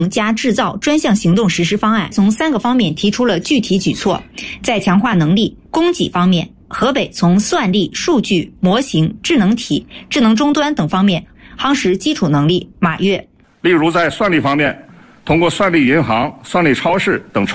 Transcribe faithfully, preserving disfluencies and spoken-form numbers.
加制造专项行动实施方案，从三个方面提出了具体举措。在强化能力、供给方面，河北从算力、数据、模型、智能体、智能终端等方面夯实基础能力。马跃。 例如在算力方面，通过算力银行、算力超市等